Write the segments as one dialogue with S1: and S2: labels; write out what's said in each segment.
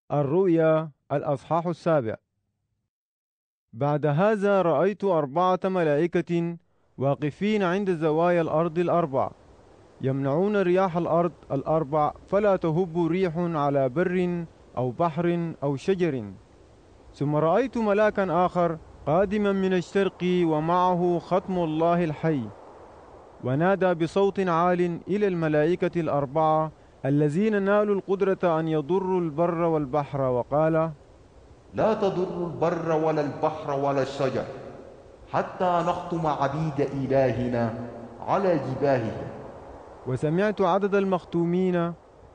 S1: الرؤيا الأصحاح 7. بعد هذا رأيت 4 ملائكة واقفين عند زوايا الأرض الأربع، يمنعون رياح الأرض الأربع، فلا تهب ريح على بر أو بحر أو شجر. ثم رأيت ملاكا آخر قادما من الشرق، ومعه ختم الله الحي، ونادى بصوت عال إلى الملائكة الأربعة الذين نالوا القدرة أن يضروا البر والبحر، وقال:
S2: لا تضر البر ولا البحر ولا الشجر، حتى نختم عبيد إلهنا على جباههم.
S1: وسمعت عدد المختومين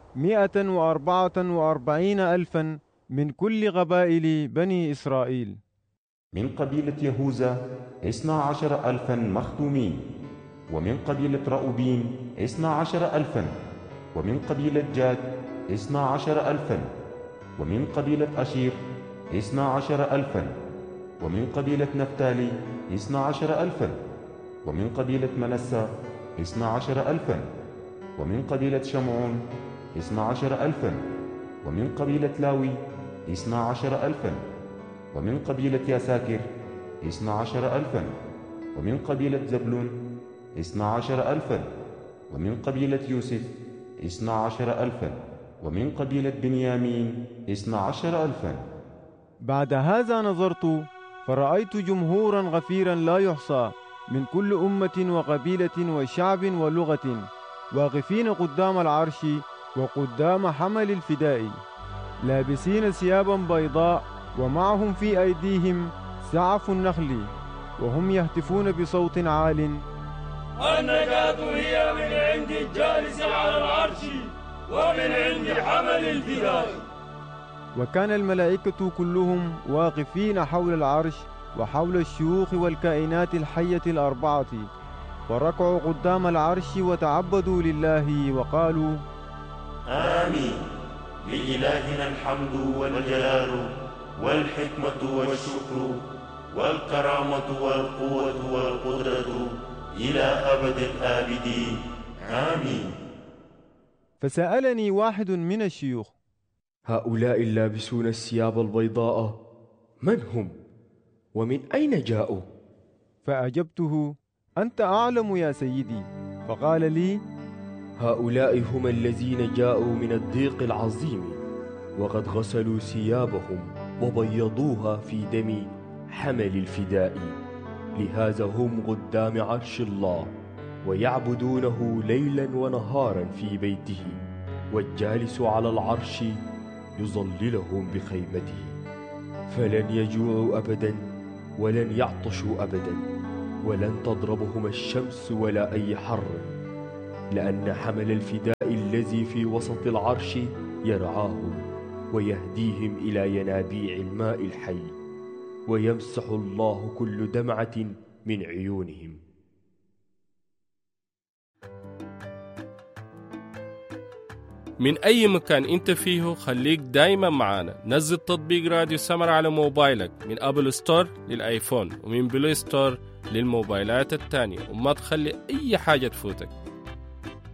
S1: 144,000 من كل قبائل بني إسرائيل.
S2: من قبيلة يهوذا 12,000 مختومين، ومن قبيلة رأوبين 12,000، ومن قبيلة جاد 12,000، ومن قبيلة أشير 12,000، ومن قبيلة نفتالي 12,000، ومن قبيلة منسى 12,000، ومن قبيلة شمعون 12,000، ومن قبيلة لاوي 12,000، ومن قبيلة ياساكر 12,000، ومن قبيلة زبلون 12,000، ومن قبيلة يوسف 12,000، ومن قبيلة بنيامين 12,000.
S1: بعد هذا نظرت فرأيت جمهورا غفيرا لا يحصى من كل أمة وقبيلة وشعب ولغة، واقفين قدام العرش وقدام حمل الفداء، لابسين ثيابا بيضاء، ومعهم في أيديهم سعف النخل، وهم يهتفون بصوت عال:
S3: النجاة هي من عند الجالس على العرش ومن عند حمل الفداء.
S1: وكان الملائكة كلهم واقفين حول العرش وحول الشيوخ والكائنات الحية الأربعة، وركعوا قدام العرش وتعبدوا لله وقالوا:
S4: آمين. لإلهنا الحمد والجلال والحكمة والشكر والكرامة والقوة والقدرة إلى أبد الآبدين. آمين.
S1: فسألني واحد من الشيوخ:
S5: هؤلاء اللابسون الثياب البيضاء من هم؟ ومن أين جاءوا؟
S1: فأجبته: أنت أعلم يا سيدي. فقال لي:
S5: هؤلاء هم الذين جاءوا من الضيق العظيم، وقد غسلوا ثيابهم وبيضوها في دم حمل الفداء، لهذا هم قدام عرش الله ويعبدونه ليلا ونهارا في بيته، والجالس على العرش يظللهم بخيمته، فلن يجوعوا أبدا ولن يعطشوا أبدا، ولن تضربهم الشمس ولا أي حر، لأن حمل الفداء الذي في وسط العرش يرعاهم ويهديهم إلى ينابيع الماء الحي، ويمسح الله كل دمعة من عيونهم.
S6: من أي مكان أنت فيه خليك دايما معانا. نزل تطبيق راديو سمر على موبايلك من أبل ستور للآيفون ومن بلاي ستور للموبايلات التانية، وما تخلي أي حاجة تفوتك.